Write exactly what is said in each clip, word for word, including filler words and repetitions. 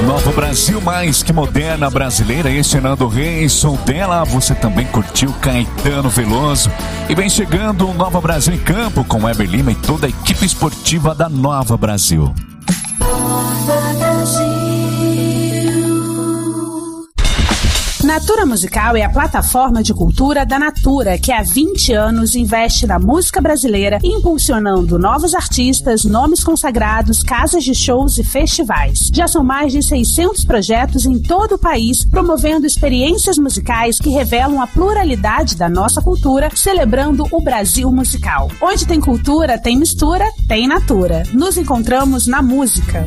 Nova Brasil, mais que moderna brasileira. Este é Nando Reis, sou dela. Você também curtiu Caetano Veloso. E vem chegando o Nova Brasil em Campo com Weber Lima e toda a equipe esportiva da Nova Brasil. Nova Brasil. Natura Musical é a plataforma de cultura da Natura, que há vinte anos investe na música brasileira, impulsionando novos artistas, nomes consagrados, casas de shows e festivais. Já são mais de seiscentos projetos em todo o país, promovendo experiências musicais que revelam a pluralidade da nossa cultura, celebrando o Brasil musical. Onde tem cultura, tem mistura, tem Natura. Nos encontramos na música.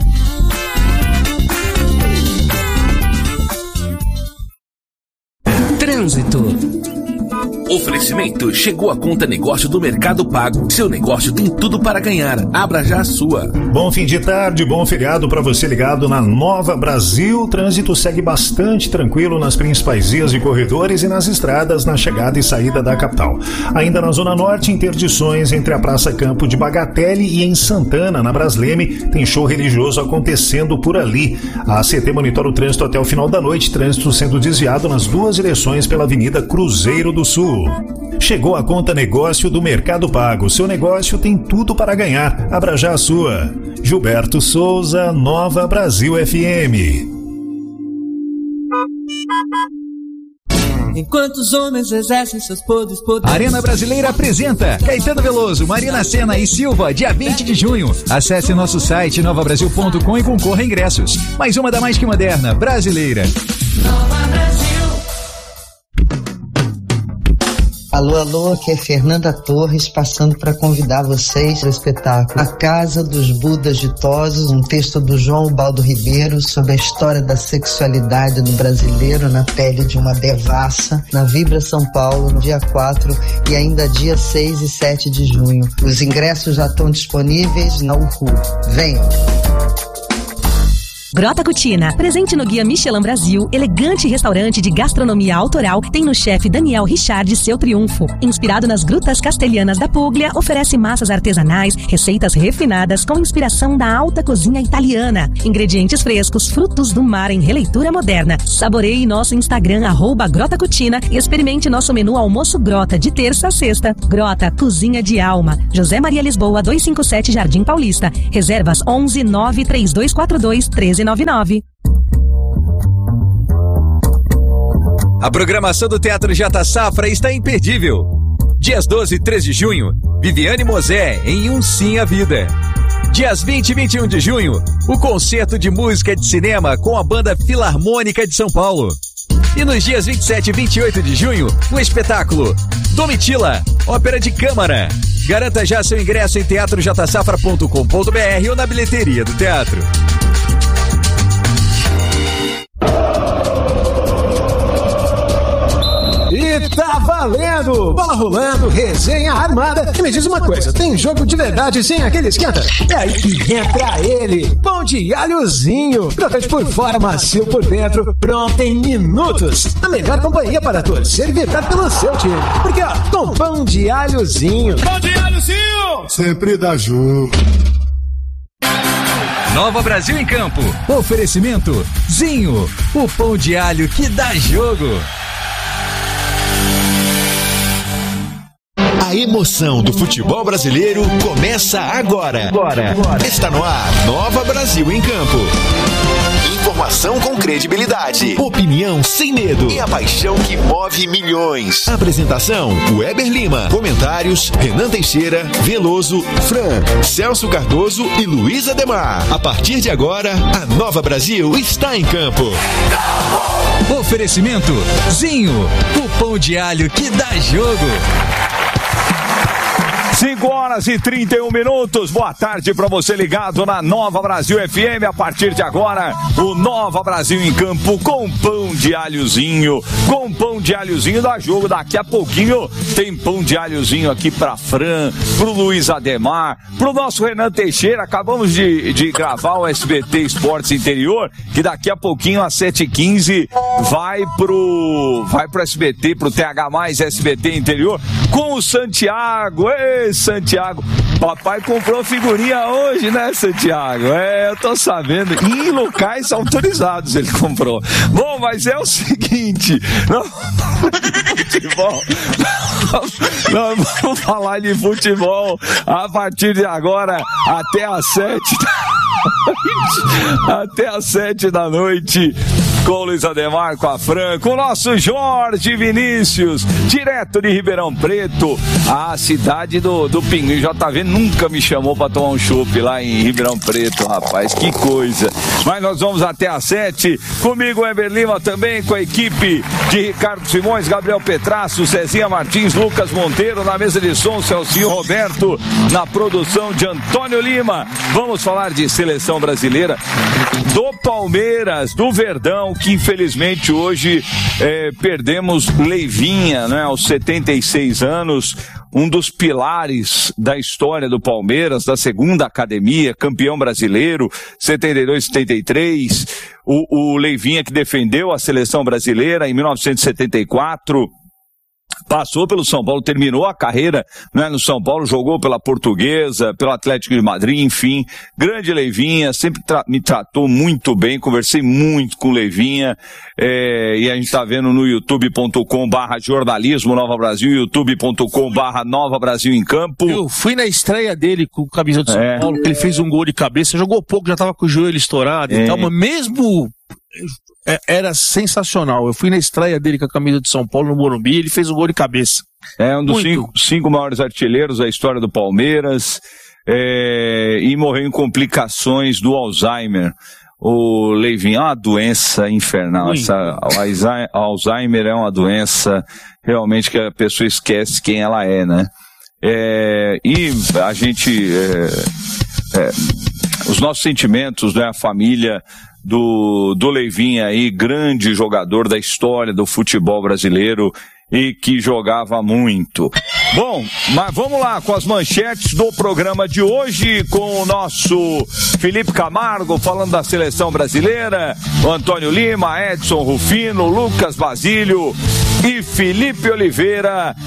Trânsito. Oferecimento: chegou a conta negócio do Mercado Pago. Seu negócio tem tudo para ganhar. Abra já a sua. Bom fim de tarde, bom feriado para você ligado na Nova Brasil. O trânsito segue bastante tranquilo nas principais vias e corredores e nas estradas na chegada e saída da capital. Ainda na Zona Norte, interdições entre a Praça Campo de Bagatelle e em Santana, na Brasleme, tem show religioso acontecendo por ali. A A C T monitora o trânsito até o final da noite, trânsito sendo desviado nas duas direções pela Avenida Cruzeiro do Sul. Chegou a conta negócio do Mercado Pago. Seu negócio tem tudo para ganhar. Abra já a sua. Gilberto Souza, Nova Brasil F M. Enquanto os homens exercem seus poderes, poderes... Arena Brasileira apresenta Caetano Veloso, Marina Sena e Silva, dia vinte de junho. Acesse nosso site nova brasil ponto com e concorra a ingressos. Mais uma da mais que moderna, brasileira. Nova Brasil. Alô, alô, aqui é Fernanda Torres, passando para convidar vocês para o espetáculo A Casa dos Budas Ditosos, um texto do João Baldo Ribeiro sobre a história da sexualidade do brasileiro na pele de uma devassa, na Vibra São Paulo, no dia quatro e ainda dia seis e sete de junho. Os ingressos já estão disponíveis na U R U. Venham! Grota Cucina, presente no Guia Michelin Brasil, elegante restaurante de gastronomia autoral, tem no chefe Daniel Richard seu triunfo. Inspirado nas grutas castelhanas da Puglia, oferece massas artesanais, receitas refinadas com inspiração da alta cozinha italiana. Ingredientes frescos, frutos do mar em releitura moderna. Saboreie nosso Instagram, arroba Grota Cucina, e experimente nosso menu almoço Grota, de terça a sexta. Grota, cozinha de alma. José Maria Lisboa, duzentos e cinquenta e sete, Jardim Paulista. Reservas onze nove três dois quatro dois um três nove nove. A programação do Teatro J Safra está imperdível. Dias doze e treze de junho, Viviane Mosé em Um Sim à Vida. Dias vinte e vinte e um de junho, o concerto de música de cinema com a Banda Filarmônica de São Paulo. E nos dias vinte e sete e vinte e oito de junho, o espetáculo Domitila, ópera de câmara. Garanta já seu ingresso em teatro j safra ponto com ponto b r ou na bilheteria do teatro. E tá valendo! Bola rolando, resenha armada. E me diz uma coisa, tem jogo de verdade sem aquele esquenta? É aí que entra ele, pão de alhozinho. Crocante por fora, macio por dentro, pronto em minutos. A melhor companhia para torcer e vibrar pelo seu time. Porque ó, com pão de alhozinho. Pão de alhozinho! Sempre dá jogo. Nova Brasil em Campo. Oferecimento Zinho, o pão de alho que dá jogo. A emoção do futebol brasileiro começa agora. agora. agora. Está no ar, Nova Brasil em Campo. Informação com credibilidade, opinião sem medo e a paixão que move milhões. Apresentação, Weber Lima. Comentários, Renan Teixeira, Veloso, Fran, Celso Cardoso e Luiz Ademar. A partir de agora, a Nova Brasil está em campo. Oferecimento Zinho, o pão de alho que dá jogo. cinco horas e trinta e um minutos. Boa tarde para você ligado na Nova Brasil F M. A partir de agora, o Nova Brasil em Campo com pão de alhozinho. Com pão de alhozinho dá jogo. Daqui a pouquinho tem pão de alhozinho aqui para Fran, pro Luiz Ademar, pro nosso Renan Teixeira. Acabamos de, de gravar o S B T Esportes Interior, que daqui a pouquinho às sete e quinze vai pro, vai pro S B T, pro T H mais S B T Interior, com o Santiago. Ei, Santiago, Papai comprou figurinha hoje, né, Santiago? É, eu tô sabendo. E em locais autorizados ele comprou. Bom, mas é o seguinte, não, futebol, nós vamos falar de futebol a partir de agora até às sete até às sete da noite, com o Luiz Ademar, com a Fran, com o nosso Jorge Vinícius, direto de Ribeirão Preto, a cidade do, do Pinguim. J V nunca me chamou pra tomar um chopp lá em Ribeirão Preto, rapaz, que coisa. Mas nós vamos até às sete, comigo o Eber Lima também, com a equipe de Ricardo Simões, Gabriel Petrasso, Cezinha Martins, Lucas Monteiro, na mesa de som, Celcinho Roberto, na produção de Antônio Lima. Vamos falar de seleção brasileira, do Palmeiras, do Verdão, que infelizmente hoje é, perdemos Leivinha, né, aos setenta e seis anos, um dos pilares da história do Palmeiras, da segunda academia, campeão brasileiro, setenta e dois, setenta e três, o, o Leivinha que defendeu a seleção brasileira em mil novecentos e setenta e quatro, passou pelo São Paulo, terminou a carreira, né, no São Paulo, jogou pela Portuguesa, pelo Atlético de Madrid, enfim, grande Leivinha, sempre tra- me tratou muito bem, conversei muito com o Leivinha, é, e a gente tá vendo no youtube ponto com barra jornalismo Nova Brasil, youtube ponto com barra Nova Brasil em Campo. Eu fui na estreia dele com o camisa do São é. Paulo, que ele fez um gol de cabeça, jogou pouco, já tava com o joelho estourado é. e tal, mas mesmo... era sensacional. Eu fui na estreia dele com a camisa de São Paulo no Morumbi, ele fez um gol de cabeça. É um dos cinco, cinco maiores artilheiros da história do Palmeiras, é, e morreu em complicações do Alzheimer. O Leivinho é uma doença infernal. Essa, Alzheimer é uma doença realmente que a pessoa esquece quem ela é, né? É, e a gente... É, é, os nossos sentimentos, né? A família do, do Leivinha aí, grande jogador da história do futebol brasileiro e que jogava muito. Bom, mas vamos lá com as manchetes do programa de hoje, com o nosso Felipe Camargo falando da seleção brasileira, o Antônio Lima, Edson Rufino, Lucas Basílio e Felipe Oliveira,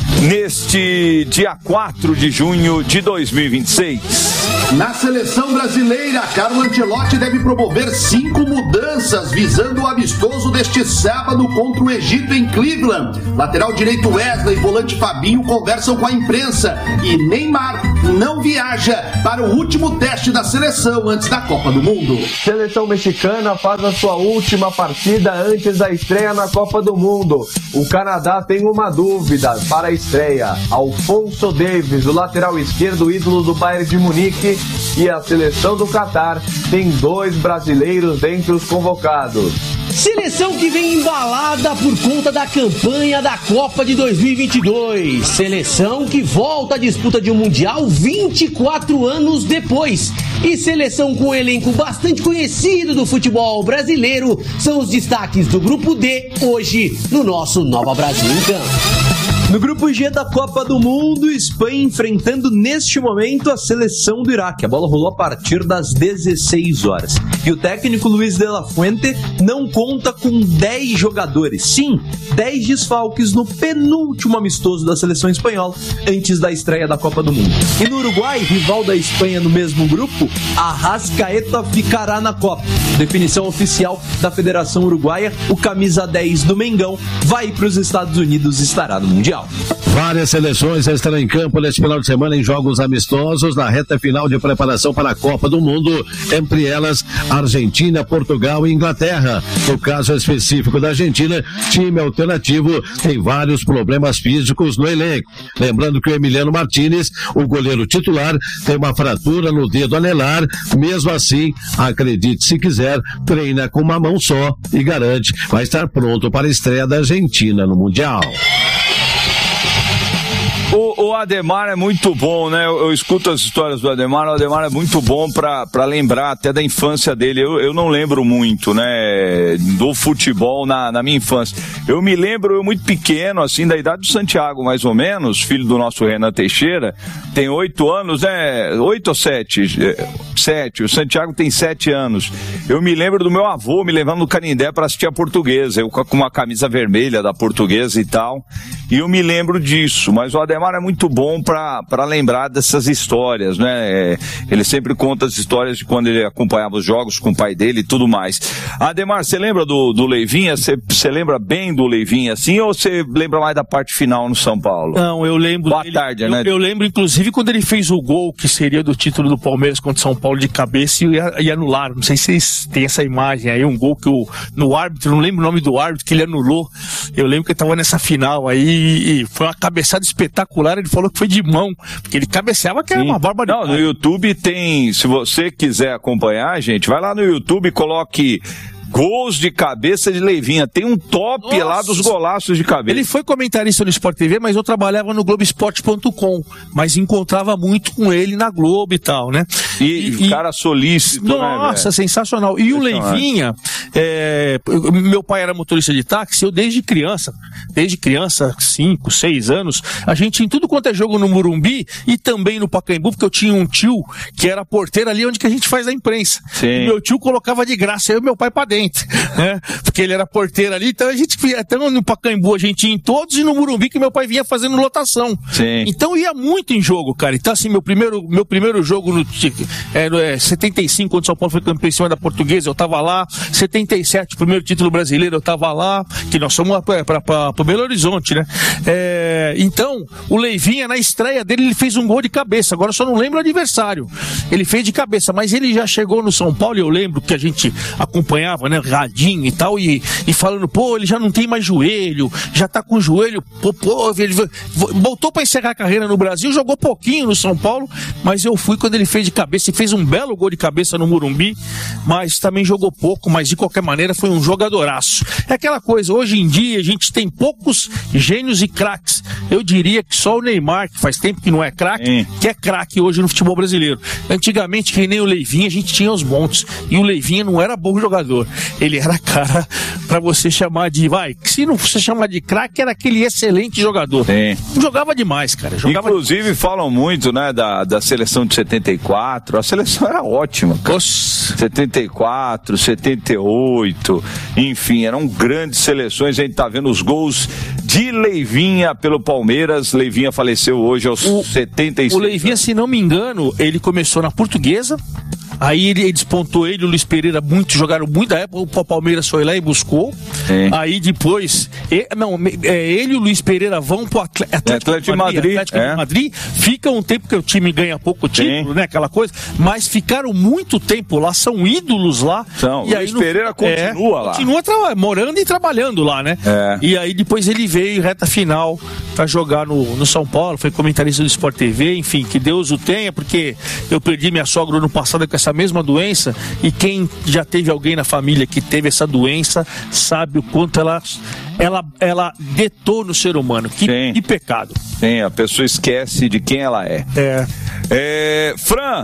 neste dia quatro de junho de dois mil e vinte e seis. Na seleção brasileira, Carlo Ancelotti deve promover cinco mudanças visando o amistoso deste sábado contra o Egito em Cleveland. Lateral direito Wesley e volante Fabinho conversam com a imprensa e Neymar não viaja para o último teste da seleção antes da Copa do Mundo. Seleção mexicana faz a sua última partida antes da estreia na Copa do Mundo. O Canadá tem uma dúvida para a estreia. Alfonso Davies, o lateral esquerdo, ídolo do Bayern de Munique, e a seleção do Catar tem dois brasileiros dentre os convocados. Seleção que vem embalada por conta da campanha da Copa de dois mil e vinte e dois. Seleção que volta à disputa de um Mundial vinte e quatro anos depois. E seleção com um elenco bastante conhecido do futebol brasileiro são os destaques do Grupo D, hoje no nosso Nova Brasil em Campo. No Grupo G da Copa do Mundo, Espanha enfrentando neste momento a seleção do Iraque. A bola rolou a partir das dezesseis horas. E o técnico Luiz de la Fuente não conta com dez jogadores. Sim, dez desfalques no penúltimo amistoso da seleção espanhola antes da estreia da Copa do Mundo. E no Uruguai, rival da Espanha no mesmo grupo, Arrascaeta ficará na Copa. Definição oficial da Federação Uruguaia, o camisa dez do Mengão vai para os Estados Unidos e estará no Mundial. Várias seleções estarão em campo neste final de semana em jogos amistosos na reta final de preparação para a Copa do Mundo, entre elas Argentina, Portugal e Inglaterra. No caso específico da Argentina, time alternativo tem vários problemas físicos no elenco. Lembrando que o Emiliano Martínez, o goleiro titular, tem uma fratura no dedo anelar. Mesmo assim, acredite se quiser, treina com uma mão só e garante vai estar pronto para a estreia da Argentina no Mundial. O, o Ademar é muito bom, né? Eu, eu escuto as histórias do Ademar. O Ademar é muito bom pra, pra lembrar até da infância dele. Eu, eu não lembro muito, né? Do futebol na, na minha infância. Eu me lembro, eu muito pequeno, assim, da idade do Santiago, mais ou menos, filho do nosso Renan Teixeira. Tem oito anos, né? Oito ou sete? Sete. O Santiago tem sete anos. Eu me lembro do meu avô me levando no Canindé pra assistir a Portuguesa. Eu com uma camisa vermelha da Portuguesa e tal. E eu me lembro disso. Mas o Ademar é muito muito bom pra, pra lembrar dessas histórias, né? É, ele sempre conta as histórias de quando ele acompanhava os jogos com o pai dele e tudo mais. Ademar, você lembra do, do Leivinha? Você lembra bem do Leivinha, assim, ou você lembra mais da parte final no São Paulo? Não, eu lembro... Boa dele, tarde, eu, né? Eu lembro, inclusive, quando ele fez o gol, que seria do título do Palmeiras contra o São Paulo de cabeça e, e anularam. Não sei se vocês têm essa imagem aí, um gol que o, no árbitro, não lembro o nome do árbitro, que ele anulou. Eu lembro que ele tava nessa final aí e foi uma cabeçada espetacular. Ele falou que foi de mão, porque ele cabeceava que era uma barbaridade. Não, no YouTube tem, se você quiser acompanhar, gente, vai lá no YouTube e coloque gols de cabeça de Leivinha. Tem um top Nossa. lá dos golaços de cabeça. Ele foi comentarista no Sport T V, mas eu trabalhava no Globo Esporte ponto com, mas encontrava muito com ele na Globo e tal, né? E, e cara solícito, Nossa, né, sensacional. E o Leivinha, é, meu pai era motorista de táxi, eu desde criança, desde criança, cinco, seis anos, a gente em tudo quanto é jogo no Morumbi e também no Pacaembu, porque eu tinha um tio que era porteiro ali onde que a gente faz a imprensa. Sim. Meu tio colocava de graça eu e meu pai pra dentro. Né? Porque ele era porteiro ali, então a gente via, até no Pacaembu a gente ia em todos e no Morumbi que meu pai vinha fazendo lotação. Sim. Então ia muito em jogo, cara. Então assim, meu primeiro, meu primeiro jogo no é, no, é, setenta e cinco, quando o São Paulo foi campeão em cima da Portuguesa, eu tava lá. setenta e sete, o primeiro título brasileiro, eu tava lá, que nós somos para pra, pra, pra Belo Horizonte, né? É, então, o Leivinha, na estreia dele, ele fez um gol de cabeça. Agora eu só não lembro o adversário. Ele fez de cabeça, mas ele já chegou no São Paulo e eu lembro que a gente acompanhava, né? Radinho e tal, e, e falando, pô, ele já não tem mais joelho, já tá com o joelho, pô, pô, ele voltou pra encerrar a carreira no Brasil, jogou pouquinho no São Paulo, mas eu fui quando ele fez de cabeça, e fez um belo gol de cabeça no Morumbi, mas também jogou pouco, mas de qualquer maneira foi um jogadoraço. É aquela coisa, hoje em dia a gente tem poucos gênios e craques, eu diria que só o Neymar, que faz tempo que não é craque, que é craque hoje no futebol brasileiro. Antigamente, que nem o Leivinha, a gente tinha os montes, e o Leivinha não era bom jogador, ele era cara pra você chamar de, vai, se não você chamar de craque, era aquele excelente jogador. Sim. Jogava demais, cara. Jogava Inclusive demais. Falam muito, né, da, da seleção de setenta e quatro, a seleção era ótima, cara. setenta e quatro, setenta e oito, enfim, eram grandes seleções, a gente tá vendo os gols de Leivinha pelo Palmeiras. Leivinha faleceu hoje aos o, setenta e seis. O Leivinha, se não me engano, ele começou na Portuguesa. Aí ele, ele despontou ele, o Luiz Pereira, muito, jogaram muito, da época o Palmeiras foi lá e buscou. Sim. Aí depois, ele, não, é, ele e o Luiz Pereira vão pro Atlético, Atlético de Madrid, Madrid, Atlético é. de Madrid, fica um tempo que o time ganha pouco título, Sim. né, aquela coisa, mas ficaram muito tempo lá, são ídolos lá. Então, e o aí Luiz no, Pereira continua é, lá. Continua tra- morando e trabalhando lá, né? É. E aí depois ele veio reta final pra jogar no, no São Paulo, foi comentarista do Sport T V, enfim, que Deus o tenha, porque eu perdi minha sogra no passado com essa mesma doença. E quem já teve alguém na família que teve essa doença sabe o quanto ela, ela, ela detona o ser humano. Que, que pecado. Sim, a pessoa esquece de quem ela é. É. é. Fran,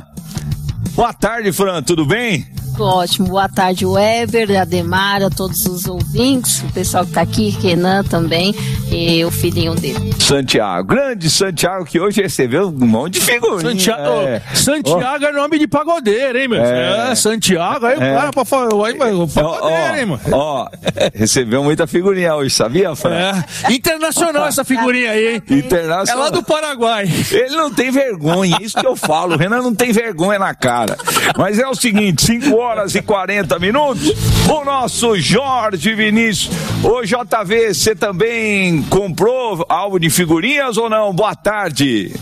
boa tarde, Fran, tudo bem? Ótimo, boa tarde, Weber, Ademar, a todos os ouvintes, o pessoal que tá aqui, Renan também, e o filhinho dele. Santiago, grande Santiago, que hoje recebeu um monte de figurinha. Santiago, é. Santiago oh. é nome de pagodeiro, hein, meu? É, é Santiago, aí o é. cara pra falar, aí, pagodeiro, oh, hein, mano? Ó, oh, recebeu muita figurinha hoje, sabia, Fran? É. Internacional essa figurinha aí, hein? Internacional. É lá do Paraguai. Ele não tem vergonha, isso que eu falo, o Renan não tem vergonha na cara. Mas é o seguinte, cinco horas e quarenta minutos, o nosso Jorge Vinícius. Ô J V, você também comprou álbum de figurinhas ou não? Boa tarde.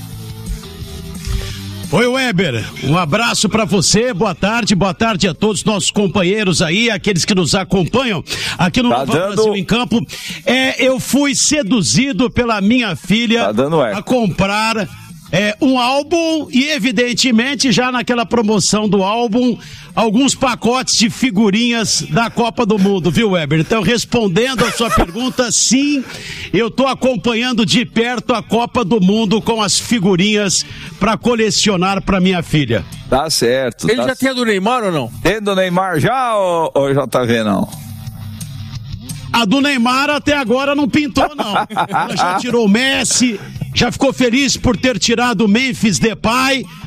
Oi, Weber, um abraço pra você, boa tarde, boa tarde a todos os nossos companheiros aí, aqueles que nos acompanham aqui no tá Nova dando... Brasil em Campo. É, eu fui seduzido pela minha filha tá dando a comprar é, um álbum e, evidentemente, já naquela promoção do álbum, alguns pacotes de figurinhas da Copa do Mundo, viu, Weber? Então, respondendo a sua pergunta, sim, eu tô acompanhando de perto a Copa do Mundo com as figurinhas para colecionar para minha filha. Tá certo. Ele tá já c... tem a do Neymar ou não? Tem do Neymar já ou, ou J V não? A do Neymar até agora não pintou, não. Ela já tirou o Messi, já ficou feliz por ter tirado o Memphis Depay,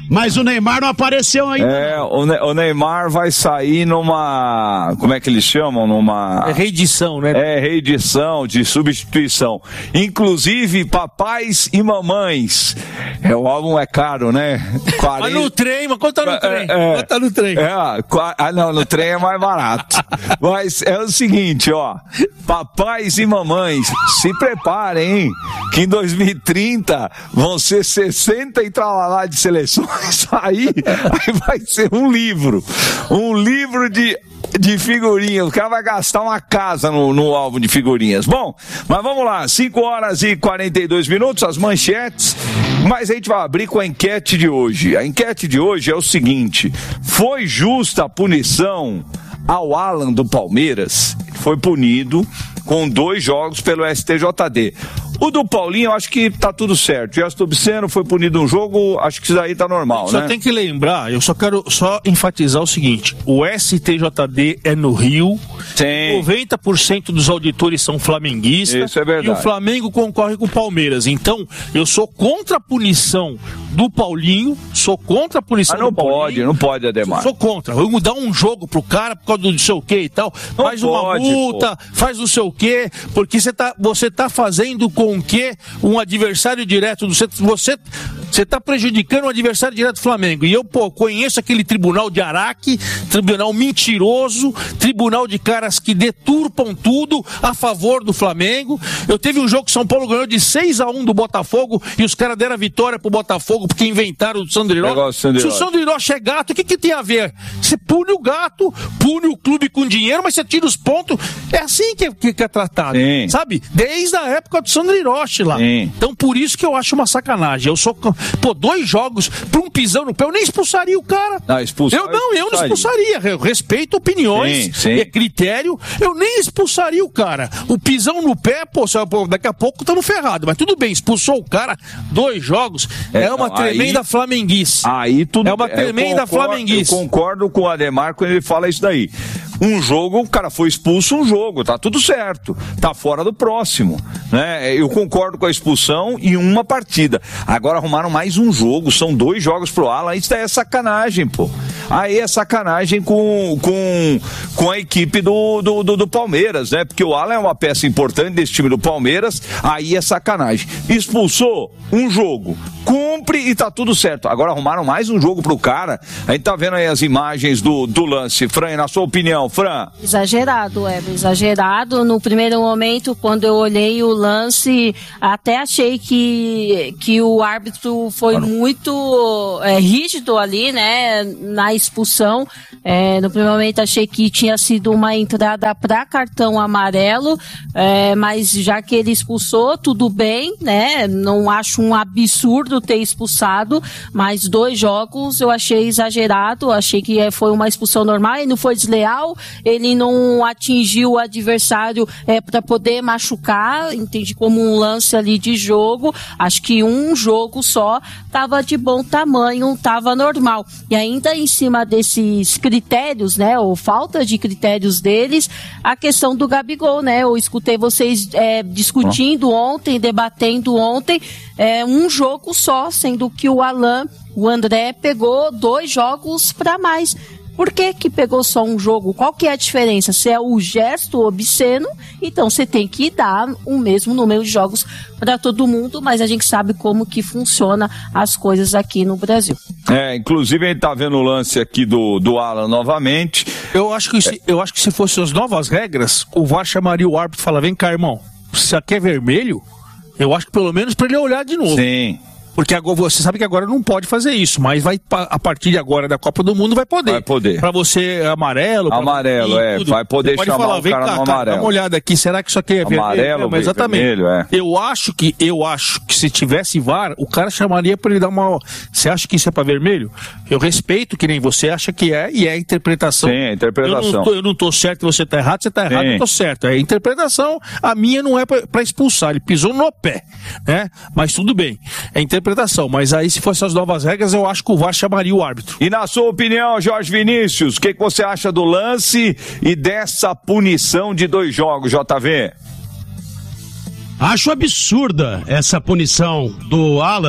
Mas o Neymar não apareceu ainda. É, o, ne- o Neymar vai sair numa, como é que eles chamam? Numa... É reedição, né? É, reedição, de substituição. Inclusive, papais e mamães. É, o álbum é caro, né? quarenta... Mas no trem, mas quanto tá no trem? É, é, quanto tá no trem? É, ah, não, no trem é mais barato. Mas é o seguinte, ó. Papais e mamães, se preparem, hein? Que em dois mil e trinta vão ser sessenta e tralalá de seleções. Aí, aí vai ser um livro. Um livro de... de figurinhas, o cara vai gastar uma casa no, no álbum de figurinhas. Bom, mas vamos lá, cinco horas e quarenta e dois minutos, as manchetes, mas a gente vai abrir com a enquete de hoje. A enquete de hoje é o seguinte: foi justa a punição ao Alan do Palmeiras? Foi punido com dois jogos pelo S T J D. O do Paulinho, eu acho que tá tudo certo. Gerson Obsceno foi punido um jogo, acho que isso daí tá normal, só né? Tem que lembrar, eu só quero só enfatizar o seguinte: o S T J D é no Rio, Sim. noventa por cento dos auditores são flamenguistas, isso é verdade. E o Flamengo concorre com o Palmeiras. Então, eu sou contra a punição do Paulinho, sou contra a punição Mas não do Paulinho. pode, não pode, Ademar. Sou contra. Vamos dar um jogo pro cara por causa do não sei o que e tal. Não faz pode, uma multa, pô. faz não sei o que, porque você tá, você tá fazendo com que um adversário direto do você você você tá prejudicando um adversário direto do Flamengo. E eu, pô, conheço aquele tribunal de Araque, tribunal mentiroso, tribunal de caras que deturpam tudo a favor do Flamengo. Eu teve um jogo que São Paulo ganhou de seis a um do Botafogo e os caras deram a vitória pro Botafogo porque inventaram o Sandro Hiroshi. Se o Sandro Hiroshi é gato, o que que tem a ver? Você pune o gato, pune o clube com dinheiro, mas você tira os pontos. É assim que, que, que é tratado, Sim. sabe? Desde a época do Sandro Hiroshi lá. Sim. Então por isso que eu acho uma sacanagem. Eu sou, pô, dois jogos pra um pisão no pé, eu nem expulsaria o cara. Não, expulsar, eu não, eu não expulsaria. Eu respeito opiniões, sim, sim. é critério, eu nem expulsaria o cara. O pisão no pé, pô, daqui a pouco estamos ferrados. Mas tudo bem, expulsou o cara, dois jogos, é, é uma não, tremenda aí, flamenguice. Aí tudo É uma tremenda eu concordo, flamenguice. Eu concordo com o Ademar quando ele fala isso daí. Um jogo, o cara foi expulso um jogo, tá tudo certo, tá fora do próximo, né? Eu concordo com a expulsão em uma partida. Agora arrumaram mais um jogo, são dois jogos pro Alan, isso daí é sacanagem, pô. Aí é sacanagem com, com, com a equipe do, do, do, do Palmeiras, né? Porque o Alan é uma peça importante desse time do Palmeiras, aí é sacanagem. Expulsou um jogo, cumpre e tá tudo certo. Agora arrumaram mais um jogo pro cara, a gente tá vendo aí as imagens do, do lance. Fran, na sua opinião, Fran? Exagerado, Eber, exagerado. No primeiro momento, quando eu olhei o lance, até achei que, que o árbitro foi claro. muito é, rígido ali, né, na expulsão. É, no primeiro momento achei que tinha sido uma entrada para cartão amarelo, é, mas já que ele expulsou, tudo bem, né, não acho um absurdo ter expulsado, mas dois jogos eu achei exagerado, achei que foi uma expulsão normal, ele não foi desleal, ele não atingiu o adversário é, para poder machucar, entendi como um lance ali de jogo, acho que um jogo só estava de bom tamanho, estava normal. E ainda em cima desses critérios, né, ou falta de critérios deles, a questão do Gabigol, né, eu escutei vocês é, discutindo ontem, debatendo ontem, é, um jogo só, sendo que o Alan, o André pegou dois jogos para mais. Por que que pegou só um jogo? Qual que é a diferença? Se é o gesto obsceno, então você tem que dar o mesmo número de jogos para todo mundo, mas a gente sabe como que funciona as coisas aqui no Brasil. É, inclusive a gente tá vendo o lance aqui do, do Alan novamente. Eu acho que se, eu acho que se fossem as novas regras, o V A R chamaria o árbitro e fala, vem cá, irmão, se aqui é vermelho, eu acho que pelo menos para ele olhar de novo. Sim. Porque agora, você sabe que agora não pode fazer isso, mas vai, a partir de agora da Copa do Mundo vai poder. Vai poder. Pra você amarelo. Pra amarelo, você, é. tudo. Vai poder pode chamar falar, o vem cara cá, no cara, amarelo. dá uma olhada aqui, será que isso aqui é vermelho? Amarelo, é, exatamente. vermelho, é. Eu acho que, eu acho que se tivesse V A R, o cara chamaria pra ele dar uma... Você acha que isso é pra vermelho? Eu respeito que nem você acha que é, e é a interpretação. Sim, a interpretação. Eu não tô, eu não tô certo e você tá errado, você tá errado, Sim. eu tô certo. É a interpretação, a minha não é pra, pra expulsar, ele pisou no pé, né? Mas tudo bem, é interpretação, mas aí se fossem as novas regras, eu acho que o V A R chamaria o árbitro. E na sua opinião, Jorge Vinícius, o que, que você acha do lance e dessa punição de dois jogos, J V? Acho absurda essa punição do Alan.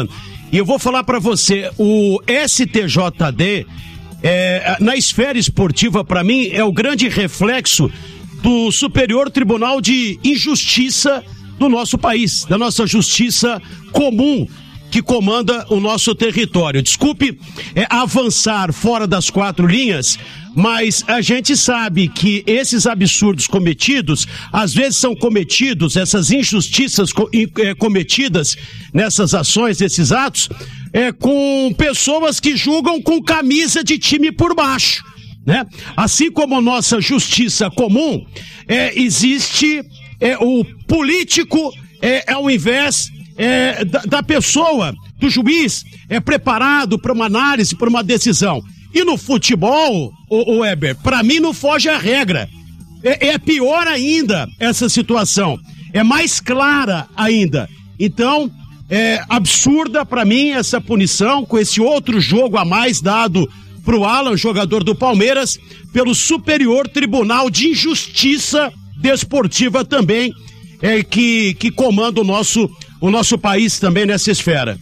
E eu vou falar para você, o S T J D, é, na esfera esportiva, para mim, é o grande reflexo do Superior Tribunal de Injustiça do nosso país, da nossa justiça comum que comanda o nosso território. Desculpe é, avançar fora das quatro linhas, mas a gente sabe que esses absurdos cometidos, às vezes são cometidos, essas injustiças co- é, cometidas nessas ações, nesses atos, é, com pessoas que julgam com camisa de time por baixo, né? Assim como nossa justiça comum, é, existe é, o político, é, ao invés É, da, da pessoa, do juiz, é preparado para uma análise, para uma decisão. E no futebol, o, o Weber, para mim não foge a regra. É, é pior ainda essa situação. É mais clara ainda. Então, é absurda para mim essa punição com esse outro jogo a mais dado pro Alan, jogador do Palmeiras, pelo Superior Tribunal de Injustiça Desportiva também, é, que, que comanda o nosso o nosso país também nessa esfera.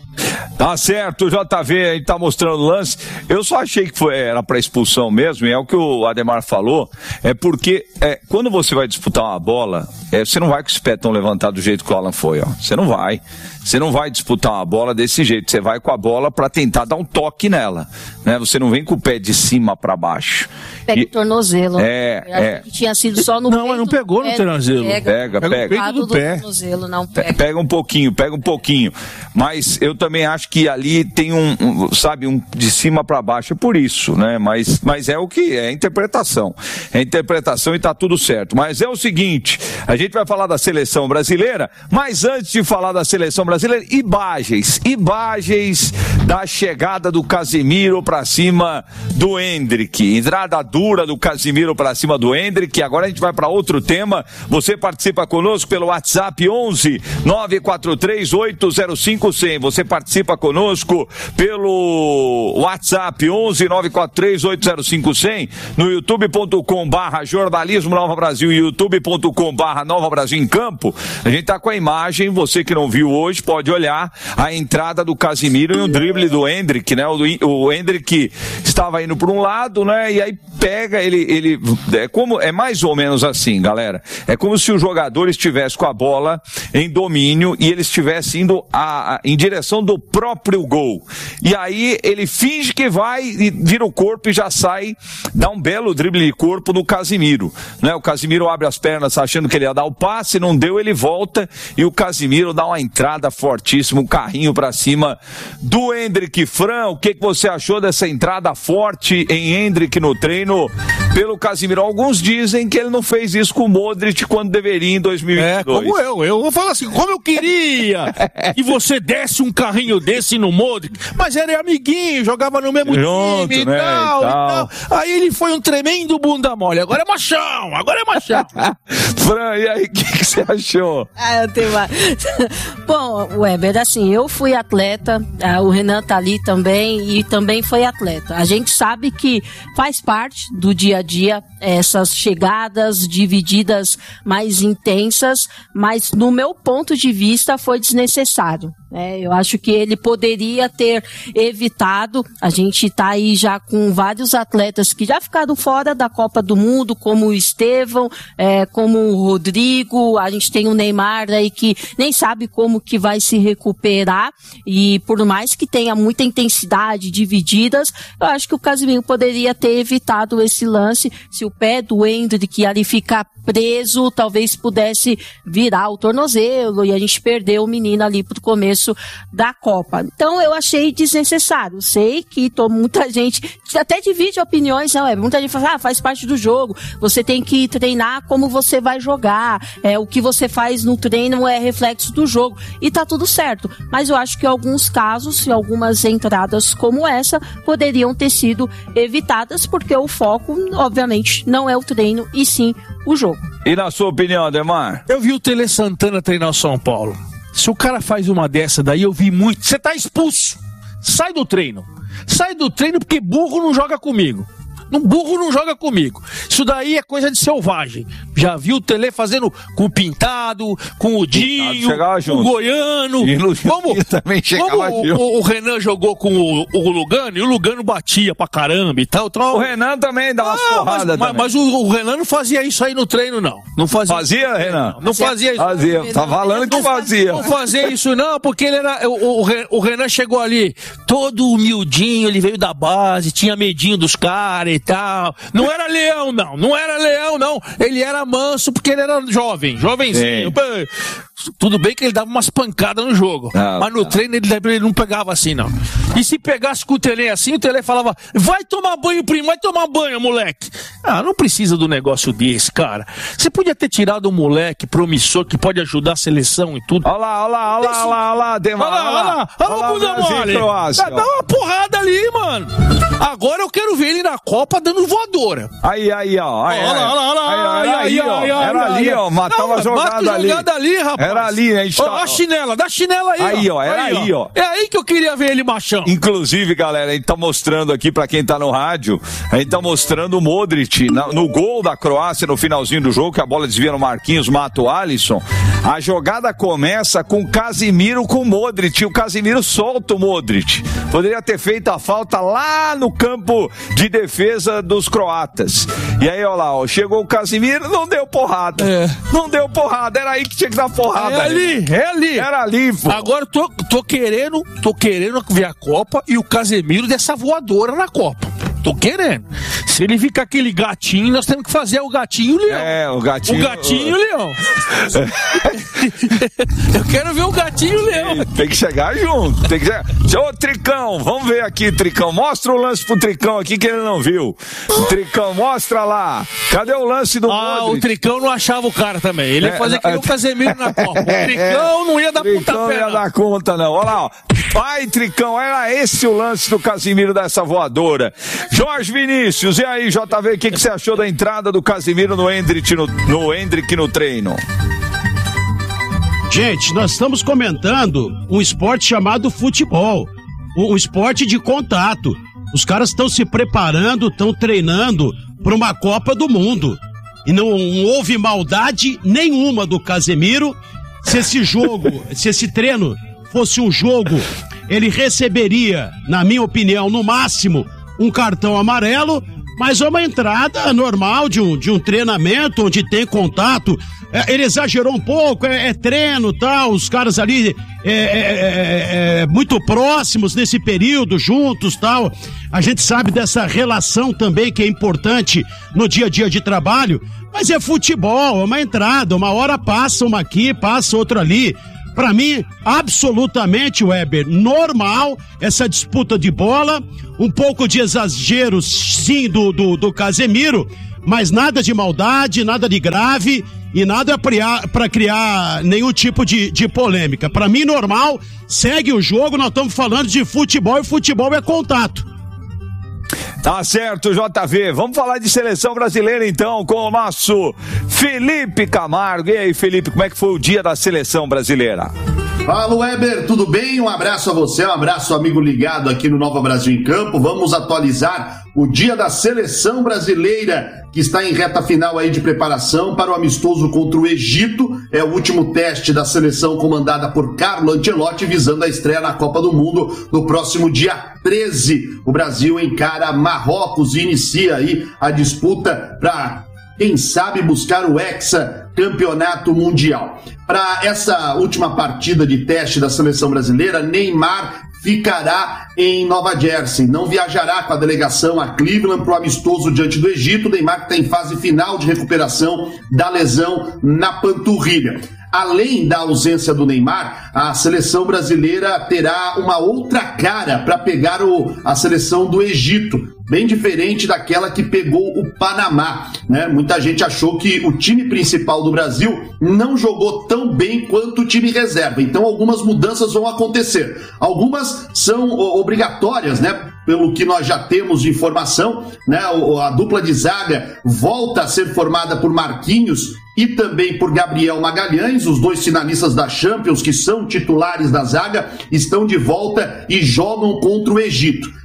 Tá certo, o J V aí tá mostrando o lance. Eu só achei que foi, era pra expulsão mesmo, e é o que o Ademar falou, é porque é, quando você vai disputar uma bola, é, você não vai com os pés tão levantados do jeito que o Alan foi, ó. Você não vai. Você não vai disputar uma bola desse jeito, você vai com a bola pra tentar dar um toque nela, né? Você não vem com o pé de cima pra baixo. Pega e, o tornozelo. É, Eu achei é. que tinha sido só no Não, mas não pegou no tornozelo. Pega, pega. Pega o peito do pé. Tornozelo, não pega. Pega um pouquinho, pega um pouquinho. Mas eu também acho que ali tem um, um sabe, um de cima pra baixo, é por isso, né? Mas, mas é o que é, é interpretação. É interpretação e tá tudo certo. Mas é o seguinte, a gente vai falar da seleção brasileira, mas antes de falar da seleção brasileira, imagens, imagens da chegada do Casemiro pra cima do Endrick. Entrada dura do Casemiro pra cima do Endrick. Agora a gente vai pra outro tema. Você participa conosco pelo WhatsApp onze nove quatro três oito zero cinco cem. Você participa conosco pelo WhatsApp onze nove quatro três oito zero cinco cem, no youtube ponto com barra jornalismo Nova Brasil e youtube ponto com barra Nova Brasil em Campo. A gente tá com a imagem, você que não viu hoje pode olhar a entrada do Casemiro e o drible do Endrick, né? O, o Endrick estava indo para um lado, né? E aí pega ele, ele é como é mais ou menos assim, galera. É como se o jogador estivesse com a bola em domínio e ele estivesse indo a, a, em direção do próprio gol. E aí ele finge que vai e vira o corpo e já sai, dá um belo drible de corpo no Casemiro, né? O Casemiro abre as pernas achando que ele ia dar o passe, não deu, ele volta e o Casemiro dá uma entrada fortíssima, um carrinho pra cima do Endrick. Fran, o que, que você achou dessa entrada forte em Endrick no treino pelo Casemiro? Alguns dizem que ele não fez isso com o Modric quando deveria em dois mil e vinte e dois. É, como eu, eu vou falar assim, como eu queria que você desse um carrinho desse no Modric, mas era amiguinho, jogava no mesmo Junto, time e, né, tal, e e tal. tal. Aí ele foi um tremendo bunda mole, agora é machão, agora é machão. Fran, e aí, o que, que você achou? Ah, eu tenho uma... Bom, Weber, assim, eu fui atleta, ah, o Renan tá ali também e também foi atleta. A gente sabe que faz parte do dia a dia essas chegadas divididas mais intensas, mas no meu ponto de vista foi desnecessário. É, eu acho que ele poderia ter evitado. A gente tá aí já com vários atletas que já ficaram fora da Copa do Mundo, como o Estevão, é, como o Rodrigo. A gente tem o Neymar aí que nem sabe como que vai se recuperar, e por mais que tenha muita intensidade, divididas, eu acho que o Casemiro poderia ter evitado esse lance. Se o pé do Endrick ali ficar preso, talvez pudesse virar o tornozelo e a gente perdeu o menino ali pro começo da Copa. Então eu achei desnecessário. Sei que tô, muita gente até divide opiniões, não é? Muita gente fala, ah, faz parte do jogo, você tem que treinar como você vai jogar, é, o que você faz no treino é reflexo do jogo, e tá tudo certo. Mas eu acho que alguns casos e algumas entradas como essa poderiam ter sido evitadas, porque o foco, obviamente, não é o treino e sim o jogo. E na sua opinião, Ademar? Eu vi o Tele Santana treinar o São Paulo. Se o cara faz uma dessa daí, eu vi muito. Você tá expulso. Sai do treino. Sai do treino porque burro não joga comigo. Um burro não joga comigo. Isso daí é coisa de selvagem. Já vi o Tele fazendo com o Pintado, com o Dinho, com o Goiano. E o como também chegava como o, o Renan jogou com o, o Lugano, e o Lugano batia pra caramba e tal. tal. O Renan também dá umas ah, porradas. Mas, mas o, o Renan não fazia isso aí no treino, não. Não fazia. Fazia, Renan? Não, não fazia isso. Fazia. Tá falando que fazia. Não fazia isso, não, porque ele era. O, o, o Renan chegou ali todo humildinho, ele veio da base, tinha medinho dos caras e tal. Não era leão, não. Não era leão, não. Ele era manso porque ele era jovem, jovenzinho. Sim. Tudo bem que ele dava umas pancadas no jogo, ah, mas no tá. treino ele, ele não pegava assim, não. E se pegasse com o Tele assim, o Tele falava, vai tomar banho, primo, vai tomar banho, moleque. Ah, não precisa do negócio desse, cara. Você podia ter tirado um moleque promissor que pode ajudar a seleção e tudo. Olha lá, olha lá, olha lá, olha lá, olha lá, Demar, olha lá, olha lá, olha lá, bunda mole. Dá uma porrada ali, mano. Agora eu quero ver ele na Copa dando voadora. Aí, aí, ó. Aí, olha lá, olha lá, olha lá. Aí, aí, ó. Era ali, ó. Matava a jogada ali. jogada ali, rapaz. Era ali, a gente tá... Ó, a chinela, dá a chinela aí, aí, ó. Era aí, aí, ó. É aí que eu queria ver ele, machão. Inclusive, galera, a gente tá mostrando aqui pra quem tá no rádio, a gente tá mostrando o Modric na, no gol da Croácia no finalzinho do jogo, que a bola desvia no Marquinhos, mata o Alisson. A jogada começa com o Casimiro com o Modric. O Casimiro solta o Modric. Poderia ter feito a falta lá no campo de defesa dos croatas. E aí, ó lá, ó, chegou o Casimiro, não deu porrada. É. Não deu porrada, era aí que tinha que dar porrada. É ali, é ali. Era ali, pô. Agora tô, tô querendo, tô querendo ver a Copa e o Casemiro dessa voadora na Copa. Tô querendo. Se ele ficar aquele gatinho, nós temos que fazer o gatinho e o leão. É, o gatinho. O gatinho e o leão. Eu quero ver o gatinho e o leão. Tem que chegar junto. Tem que chegar. Ô, Tricão, vamos ver aqui, Tricão. Mostra o lance pro Tricão aqui que ele não viu. Tricão, mostra lá. Cadê o lance do Ah, Modric? o Tricão não achava o cara também. Ele ia fazer é, que nem o Casemiro na Copa. O Tricão não ia dar Tricão puta não pé, ia não. dar conta, não. Olha lá, ó. Vai, Tricão, era esse o lance do Casimiro dessa voadora. Jorge Vinícius, e aí, J V, o que, que você achou da entrada do Casimiro no Endrick no, no, Endrick no treino? Gente, nós estamos comentando um esporte chamado futebol, um, um esporte de contato. Os caras estão se preparando, estão treinando para uma Copa do Mundo. E não, não houve maldade nenhuma do Casemiro. Se esse jogo, se esse treino fosse um jogo, ele receberia, na minha opinião, no máximo, um cartão amarelo, mas é uma entrada normal de um, de um treinamento onde tem contato. É, ele exagerou um pouco, é, é treino, tal, os caras ali é, é, é, é, muito próximos nesse período, juntos, tal. A gente sabe dessa relação também que é importante no dia a dia de trabalho, mas é futebol, é uma entrada, uma hora passa uma aqui, passa outra ali. Pra mim, absolutamente, Weber, normal essa disputa de bola, um pouco de exagero, sim, do, do, do Casemiro, mas nada de maldade, nada de grave e nada para criar nenhum tipo de, de polêmica. Pra mim, normal, segue o jogo, nós estamos falando de futebol e futebol é contato. Tá certo, J V. Vamos falar de seleção brasileira então com o nosso Felipe Camargo. E aí, Felipe, como é que foi o dia da seleção brasileira? Fala, Weber, tudo bem? Um abraço a você, um abraço, amigo ligado aqui no Nova Brasil em Campo. Vamos atualizar o dia da seleção brasileira, que está em reta final aí de preparação para o amistoso contra o Egito. É o último teste da seleção comandada por Carlo Ancelotti, visando a estreia na Copa do Mundo no próximo dia treze. O Brasil encara Marrocos e inicia aí a disputa para, quem sabe, buscar o Hexa Campeonato Mundial. Para essa última partida de teste da seleção brasileira, Neymar ficará em Nova Jersey, não viajará com a delegação a Cleveland para o amistoso diante do Egito. Neymar está em fase final de recuperação da lesão na panturrilha. Além da ausência do Neymar, a seleção brasileira terá uma outra cara para pegar o, a seleção do Egito, bem diferente daquela que pegou o Panamá, né? Muita gente achou que o time principal do Brasil não jogou tão bem quanto o time reserva, então algumas mudanças vão acontecer. Algumas são obrigatórias, né? Pelo que nós já temos de informação, né? A dupla de zaga volta a ser formada por Marquinhos e também por Gabriel Magalhães. Os dois finalistas da Champions, que são titulares da zaga, estão de volta e jogam contra o Egito.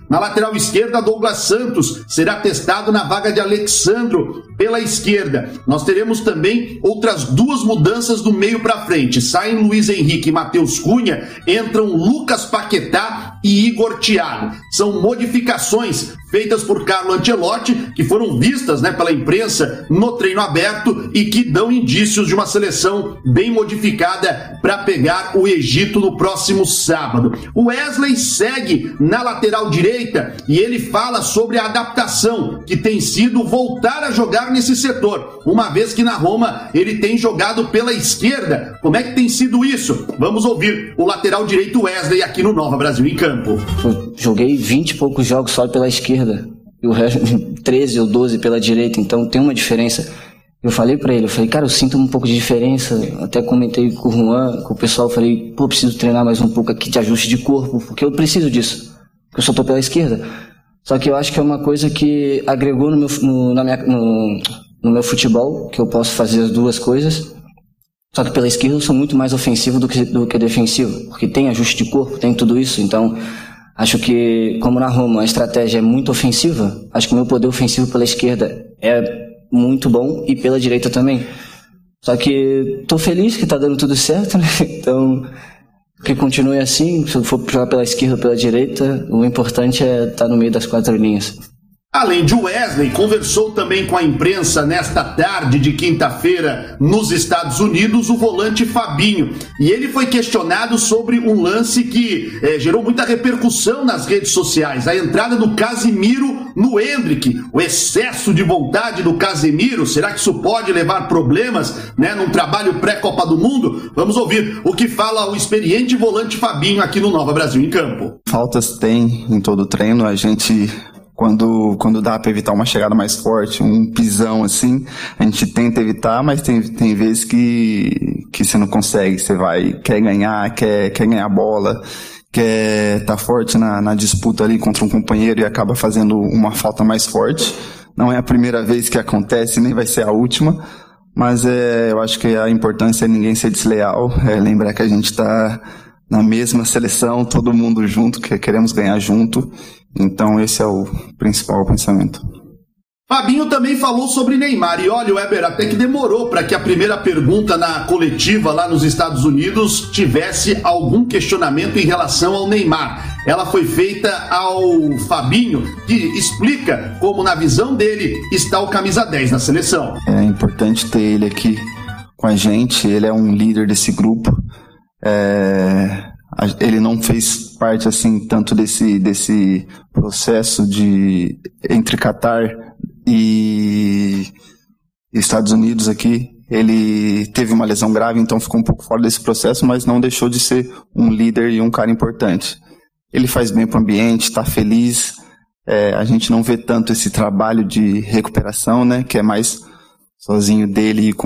Na lateral esquerda, Douglas Santos será testado na vaga de Alexandro pela esquerda. Nós teremos também outras duas mudanças do meio para frente. Saem Luiz Henrique e Matheus Cunha, entram Lucas Paquetá e Igor Thiago. São modificações feitas por Carlo Ancelotti, que foram vistas, né, pela imprensa no treino aberto e que dão indícios de uma seleção bem modificada para pegar o Egito no próximo sábado. O Wesley segue na lateral direita e ele fala sobre a adaptação que tem sido voltar a jogar nesse setor, uma vez que na Roma ele tem jogado pela esquerda. Como é que tem sido isso? Vamos ouvir o lateral direito Wesley aqui no Nova Brasil em Campo. Eu joguei vinte e poucos jogos só pela esquerda e o resto treze ou doze pela direita, então tem uma diferença. Eu falei pra ele, eu falei, cara, eu sinto um pouco de diferença, até comentei com o Juan, com o pessoal, falei, pô, preciso treinar mais um pouco aqui de ajuste de corpo, porque eu preciso disso, porque eu só tô pela esquerda. Só que eu acho que é uma coisa que agregou no meu, no, na minha, no, no meu futebol, que eu posso fazer as duas coisas, só que pela esquerda eu sou muito mais ofensivo do que, do que defensivo, porque tem ajuste de corpo, tem tudo isso, então acho que, como na Roma a estratégia é muito ofensiva, acho que o meu poder ofensivo pela esquerda é muito bom e pela direita também. Só que tô feliz que tá dando tudo certo, né? Então, que continue assim. Se eu for jogar pela esquerda ou pela direita, o importante é estar no meio das quatro linhas. Além de Wesley, conversou também com a imprensa nesta tarde de quinta-feira nos Estados Unidos o volante Fabinho. E ele foi questionado sobre um lance que eh, gerou muita repercussão nas redes sociais. A entrada do Casemiro no Endrick. O excesso de vontade do Casemiro. Será que isso pode levar problemas, né, num trabalho pré-Copa do Mundo? Vamos ouvir o que fala o experiente volante Fabinho aqui no Nova Brasil em Campo. Faltas tem em todo o treino. A gente... Quando, quando dá para evitar uma chegada mais forte, um pisão assim, a gente tenta evitar, mas tem, tem vezes que, que você não consegue. Você vai, quer ganhar, quer, quer ganhar a bola, quer estar tá forte na, na disputa ali contra um companheiro e acaba fazendo uma falta mais forte. Não é a primeira vez que acontece, nem vai ser a última, mas é, eu acho que a importância é ninguém ser desleal, é lembrar que a gente está na mesma seleção, todo mundo junto, que queremos ganhar junto. Então esse é o principal pensamento. Fabinho também falou sobre Neymar. E olha, Weber, até que demorou para que a primeira pergunta na coletiva lá nos Estados Unidos tivesse algum questionamento em relação ao Neymar. Ela foi feita ao Fabinho, que explica como, na visão dele, está o camisa dez na seleção. É importante ter ele aqui com a gente. Ele é um líder desse grupo. É... Ele não fez parte assim tanto desse, desse processo de entre Catar e Estados Unidos aqui. Ele teve uma lesão grave, então ficou um pouco fora desse processo, mas não deixou de ser um líder e um cara importante. Ele faz bem para o ambiente, está feliz. É, a gente não vê tanto esse trabalho de recuperação, né, que é mais sozinho dele e com